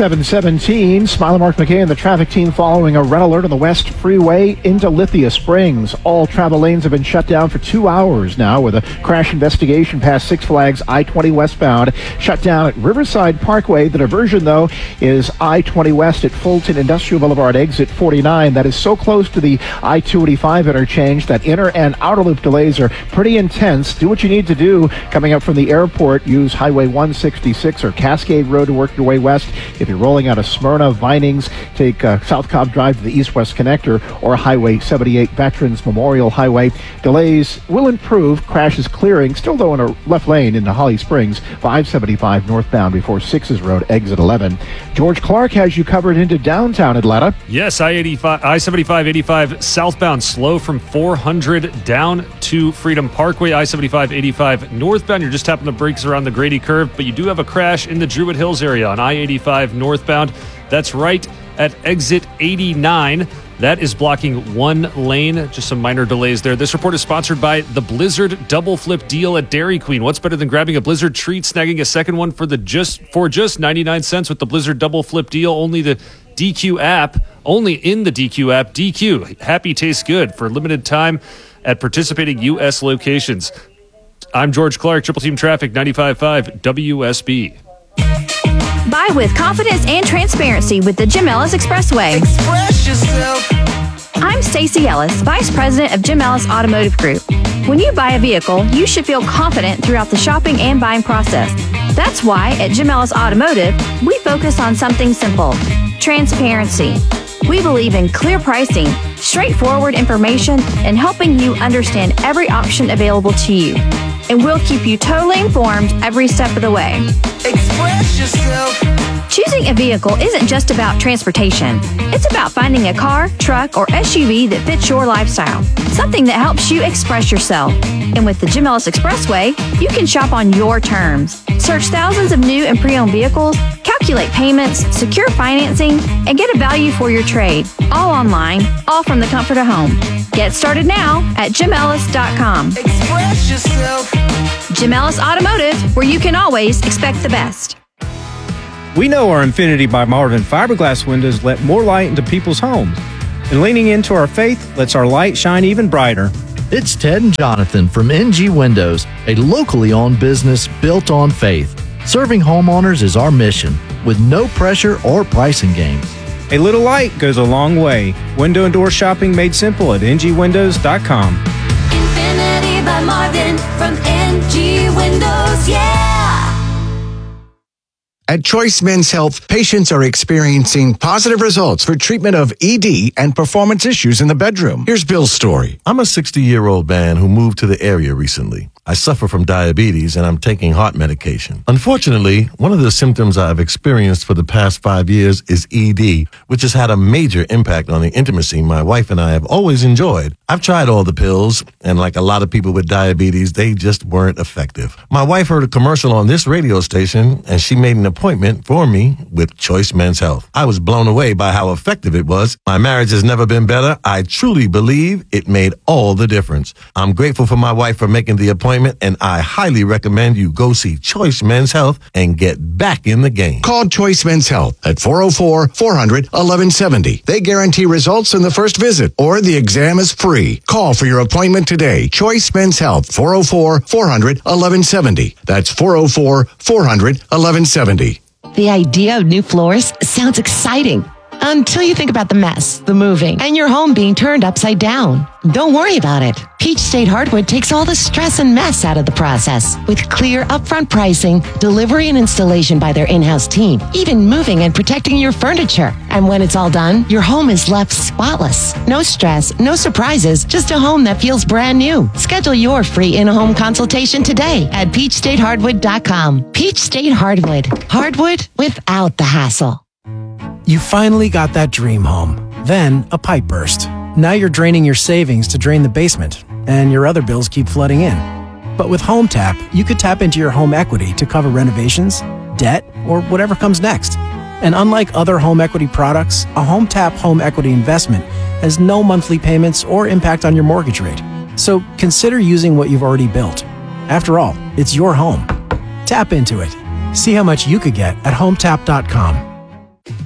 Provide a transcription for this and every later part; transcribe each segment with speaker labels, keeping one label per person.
Speaker 1: 717, Smile and Mark McKay and the traffic team following a red alert on the West Freeway into Lithia Springs. All travel lanes have been shut down for 2 hours now with a crash investigation past Six Flags I-20 westbound. Shut down at Riverside Parkway. The diversion, though, is I-20 west at Fulton Industrial Boulevard, exit 49. That is so close to the I-285 interchange that inner and outer loop delays are pretty intense. Do what you need to do coming up from the airport. Use Highway 166 or Cascade Road to work your way west. If you're rolling out of Smyrna, Vinings, take South Cobb Drive to the east-west connector or Highway 78 Veterans Memorial Highway. Delays will improve. Crashes clearing. Still, though, in a left lane into Holly Springs, 575 northbound before 6's Road, exit 11. George Clark has you covered into downtown Atlanta.
Speaker 2: Yes, I-75-85 southbound slow from 400 down to Freedom Parkway. I-75-85 northbound. You're just tapping the brakes around the Grady curve, but you do have a crash in the Druid Hills area on I-85 northbound. That's right at exit 89. That is blocking one lane. Just some minor delays there. This report is sponsored by the Blizzard Double Flip deal at Dairy Queen. What's better than grabbing a Blizzard treat, snagging a second one for just 99 cents with the Blizzard Double Flip deal? Only the DQ app, only in the DQ app. DQ, happy tastes good, for limited time at participating U.S. locations. I'm George Clark, Triple Team Traffic, 95.5 WSB.
Speaker 3: Buy with confidence and transparency with the Jim Ellis Expressway.
Speaker 4: Express yourself.
Speaker 3: I'm Stacey Ellis, Vice President of Jim Ellis Automotive Group. When you buy a vehicle, you should feel confident throughout the shopping and buying process. That's why at Jim Ellis Automotive, we focus on something simple: transparency. We believe in clear pricing, straightforward information, and helping you understand every option available to you. And we'll keep you totally informed every step of the way.
Speaker 4: Express yourself.
Speaker 3: Choosing a vehicle isn't just about transportation. It's about finding a car, truck, or SUV that fits your lifestyle. Something that helps you express yourself. And with the Jim Ellis Expressway, you can shop on your terms. Search thousands of new and pre-owned vehicles, calculate payments, secure financing, and get a value for your trade. All online, all from the comfort of home. Get started now at JimEllis.com.
Speaker 4: Express yourself.
Speaker 3: Jim Ellis Automotive, where you can always expect the best.
Speaker 5: We know our Infinity by Marvin fiberglass windows let more light into people's homes. And leaning into our faith lets our light shine even brighter.
Speaker 6: It's Ted and Jonathan from NG Windows, a locally owned business built on faith. Serving homeowners is our mission, with no pressure or pricing games.
Speaker 5: A little light goes a long way. Window and door shopping made simple at ngwindows.com.
Speaker 7: Infinity by Marvin from NG Windows, yeah!
Speaker 8: At Choice Men's Health, patients are experiencing positive results for treatment of ED and performance issues in the bedroom. Here's Bill's story.
Speaker 9: I'm a 60-year-old man who moved to the area recently. I suffer from diabetes and I'm taking heart medication. Unfortunately, one of the symptoms I've experienced for the past 5 years is ED, which has had a major impact on the intimacy my wife and I have always enjoyed. I've tried all the pills, and like a lot of people with diabetes, they just weren't effective. My wife heard a commercial on this radio station, and she made an appointment for me with Choice Men's Health. I was blown away by how effective it was. My marriage has never been better. I truly believe it made all the difference. I'm grateful for my wife for making the appointment, and I highly recommend you go see Choice Men's Health and get back in the game.
Speaker 8: Call Choice Men's Health at 404-400-1170. They guarantee results in the first visit, or the exam is free. Call for your appointment today. Choice Men's Health, 404-400-1170. That's 404-400-1170.
Speaker 10: The idea of new floors sounds exciting until you think about the mess, the moving, and your home being turned upside down. Don't worry about it. Peach State Hardwood takes all the stress and mess out of the process with clear upfront pricing, delivery and installation by their in-house team, even moving and protecting your furniture. And when it's all done, your home is left spotless. No stress, no surprises, just a home that feels brand new. Schedule your free in-home consultation today at peachstatehardwood.com. Peach State Hardwood. Hardwood without the hassle.
Speaker 11: You finally got that dream home. Then a pipe burst. Now you're draining your savings to drain the basement, and your other bills keep flooding in. But with HomeTap, you could tap into your home equity to cover renovations, debt, or whatever comes next. And unlike other home equity products, a HomeTap home equity investment has no monthly payments or impact on your mortgage rate. So consider using what you've already built. After all, it's your home. Tap into it. See how much you could get at HomeTap.com.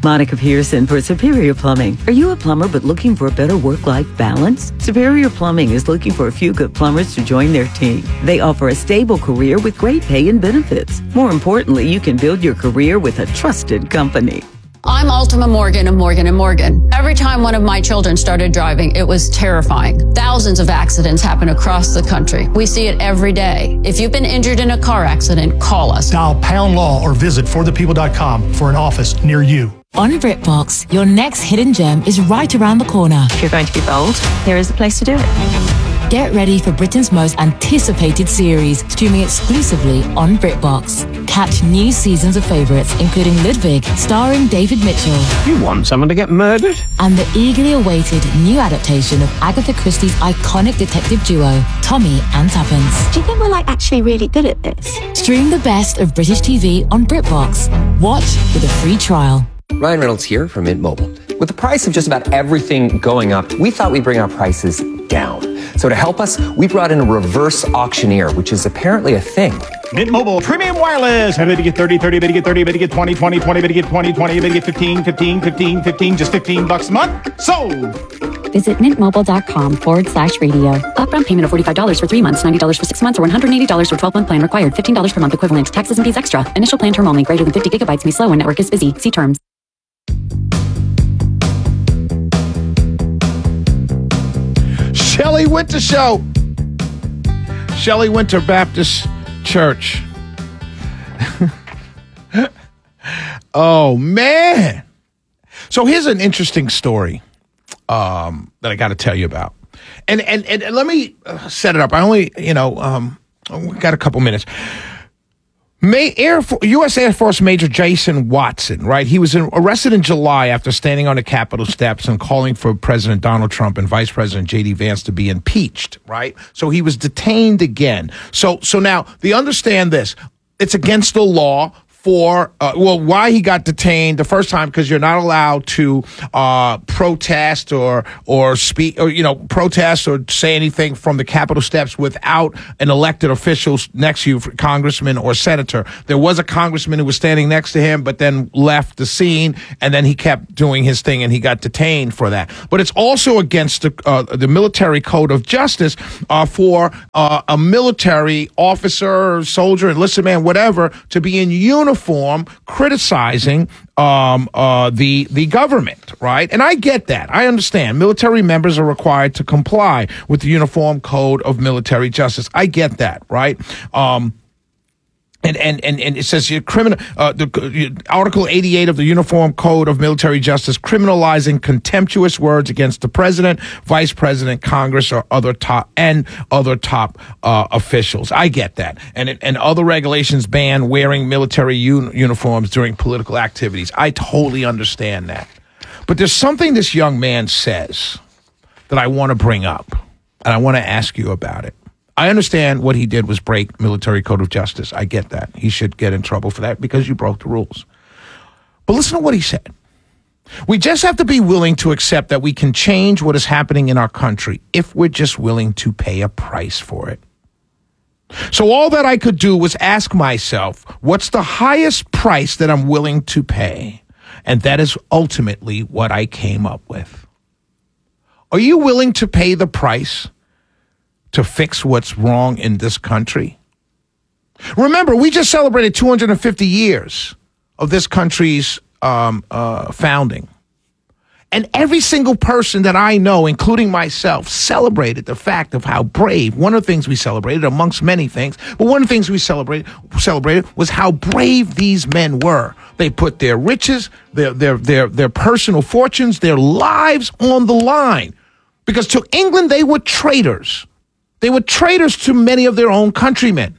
Speaker 12: Monica Pearson for Superior Plumbing. Are you a plumber but looking for a better work-life balance? Superior Plumbing is looking for a few good plumbers to join their team. They offer a stable career with great pay and benefits. More importantly, you can build your career with a trusted company.
Speaker 13: I'm Ultima Morgan of Morgan & Morgan. Every time one of my children started driving, it was terrifying. Thousands of accidents happen across the country. We see it every day. If you've been injured in a car accident, call us.
Speaker 14: Dial pound law or visit forthepeople.com for an office near you.
Speaker 15: On BritBox, your next hidden gem is right around the corner.
Speaker 16: If you're going to be bold, here is the place to do it.
Speaker 15: Get ready for Britain's most anticipated series, streaming exclusively on BritBox. Catch new seasons of favourites, including Ludwig, starring David Mitchell.
Speaker 17: You want someone to get murdered?
Speaker 15: And the eagerly awaited new adaptation of Agatha Christie's iconic detective duo, Tommy and Tuppence.
Speaker 16: Do you think we're actually really good at this?
Speaker 15: Stream the best of British TV on BritBox. Watch with a free trial.
Speaker 18: Ryan Reynolds here from Mint Mobile. With the price of just about everything going up, we thought we'd bring our prices down. So to help us, we brought in a reverse auctioneer, which is apparently a thing.
Speaker 19: Mint Mobile Premium Wireless. How did you get 30, 30, better get 30, better get 20, 20, 20, better get 20, 20, better get 15, 15, 15, 15, just $15 a month? Sold!
Speaker 20: Visit mintmobile.com/radio. Upfront payment of $45 for 3 months, $90 for 6 months, or $180 for 12-month plan required. $15 per month equivalent. Taxes and fees extra. Initial plan term only. Greater than 50 gigabytes may slow when network is busy. See terms.
Speaker 21: Shelley Winter Show. Shelley Winter Baptist Church. Oh, man. So here's an interesting story that I got to tell you about. And let me set it up. I only, we got a couple minutes. U.S. Air Force Major Jason Watson, right? He was arrested in July after standing on the Capitol steps and calling for President Donald Trump and Vice President J.D. Vance to be impeached, right? So he was detained again. So now they understand this. It's against the law for, why he got detained the first time, because you're not allowed to protest or speak or, protest or say anything from the Capitol steps without an elected official next to you, congressman or senator. There was a congressman who was standing next to him, but then left the scene, and then he kept doing his thing, and he got detained for that. But it's also against the military code of justice for a military officer, soldier, enlisted man, whatever, to be in uniform criticizing the government, right? And I get that. I understand. Military members are required to comply with the Uniform Code of Military Justice. I get that, right? And it says Article 88 of the Uniform Code of Military Justice criminalizing contemptuous words against the president, vice president, Congress, or other top officials. I get that. And other regulations ban wearing military uniforms during political activities. I totally understand that. But there's something this young man says that I want to bring up, and I want to ask you about it. I understand what he did was break military code of justice. I get that. He should get in trouble for that because you broke the rules. But listen to what he said. We just have to be willing to accept that we can change what is happening in our country if we're just willing to pay a price for it. So all that I could do was ask myself, what's the highest price that I'm willing to pay? And that is ultimately what I came up with. Are you willing to pay the price to fix what's wrong in this country? Remember, we just celebrated 250 years of this country's founding. And every single person that I know, including myself, celebrated the fact of how brave. One of the things we celebrated, amongst many things, but one of the things we celebrated was how brave these men were. They put their riches, their personal fortunes, their lives on the line. Because to England, they were traitors. They were traitors to many of their own countrymen.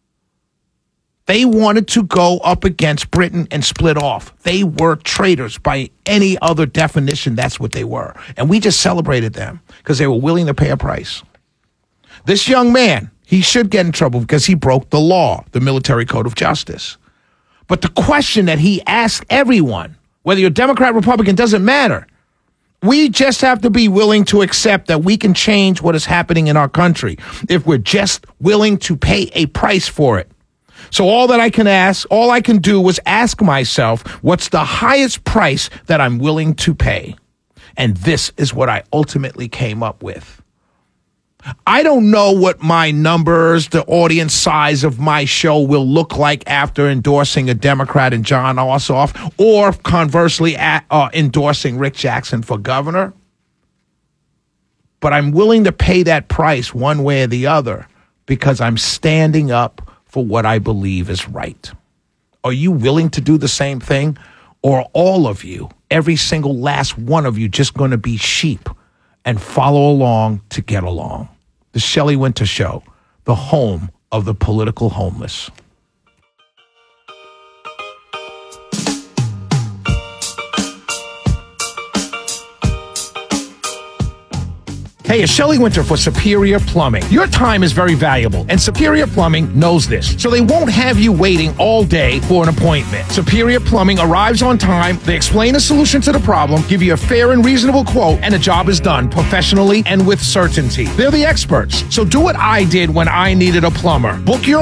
Speaker 21: They wanted to go up against Britain and split off. They were traitors by any other definition. That's what they were. And we just celebrated them because they were willing to pay a price. This young man, he should get in trouble because he broke the law, the military code of justice. But the question that he asked everyone, whether you're Democrat, Republican, doesn't matter. We just have to be willing to accept that we can change what is happening in our country if we're just willing to pay a price for it. So all I can do was ask myself, what's the highest price that I'm willing to pay? And this is what I ultimately came up with. I don't know what my numbers, the audience size of my show will look like after endorsing a Democrat and John Ossoff, or conversely endorsing Rick Jackson for governor. But I'm willing to pay that price one way or the other because I'm standing up for what I believe is right. Are you willing to do the same thing? Or are all of you, every single last one of you, just going to be sheep and follow along to get along? The Shelley Winter Show, the home of the political homeless. Hey, it's Shelley Winter for Superior Plumbing. Your time is very valuable, and Superior Plumbing knows this, so they won't have you waiting all day for an appointment. Superior Plumbing arrives on time, they explain a solution to the problem, give you a fair and reasonable quote, and the job is done professionally and with certainty. They're the experts, so do what I did when I needed a plumber. Book your